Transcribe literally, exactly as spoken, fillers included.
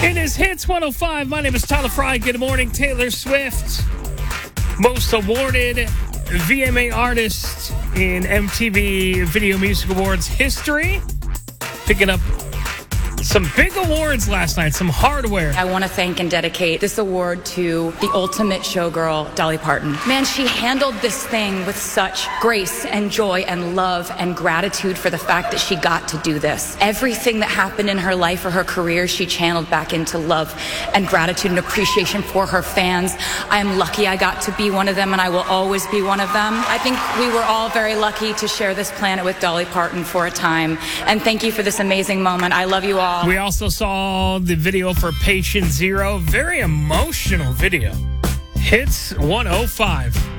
It is Hits one oh five. My name is Tyler Fry. Good morning, Taylor Swift. Most awarded V M A artist in M T V Video Music Awards history. Picking up some big awards last night, some hardware. I want to thank and dedicate this award to the ultimate showgirl, Dolly Parton. Man, she handled this thing with such grace and joy and love and gratitude for the fact that she got to do this. Everything that happened in her life or her career, she channeled back into love and gratitude and appreciation for her fans. I am lucky I got to be one of them, and I will always be one of them. I think we were all very lucky to share this planet with Dolly Parton for a time. And thank you for this amazing moment. I love you all. We also saw the video for Patient Zero. Very emotional video. Hits one oh five.